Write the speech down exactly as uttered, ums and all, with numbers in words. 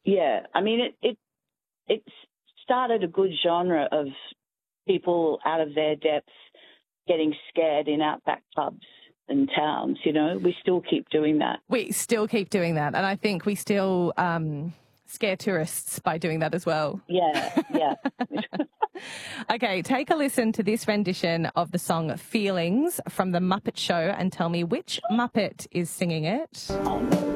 yeah, I mean, it, it, it started a good genre of people out of their depths getting scared in outback pubs and towns, you know. We still keep doing that. We still keep doing that. And I think we still um, scare tourists by doing that as well. Yeah, yeah. Okay, take a listen to this rendition of the song Feelings from The Muppet Show and tell me which Muppet is singing it. Oh, no.